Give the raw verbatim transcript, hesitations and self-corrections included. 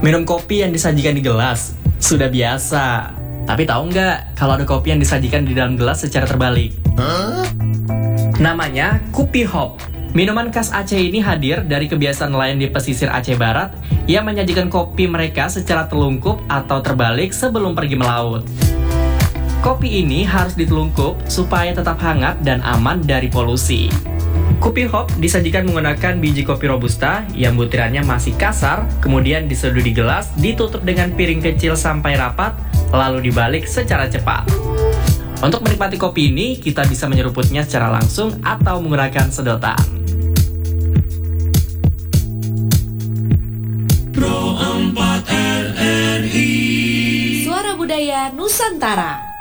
Minum kopi yang disajikan di gelas sudah biasa. Tapi tahu nggak kalau ada kopi yang disajikan di dalam gelas secara terbalik? Huh? Namanya Kopi Hop. Minuman khas Aceh ini hadir dari kebiasaan nelayan di pesisir Aceh Barat yang menyajikan kopi mereka secara telungkup atau terbalik sebelum pergi melaut. Kopi ini harus ditelungkup supaya tetap hangat dan aman dari polusi. Kopi Hop disajikan menggunakan biji kopi robusta yang butirannya masih kasar, kemudian diseduh di gelas, ditutup dengan piring kecil sampai rapat, lalu dibalik secara cepat. Untuk menikmati kopi ini, kita bisa menyeruputnya secara langsung atau menggunakan sedotan. Pro empat R R I Suara Budaya Nusantara.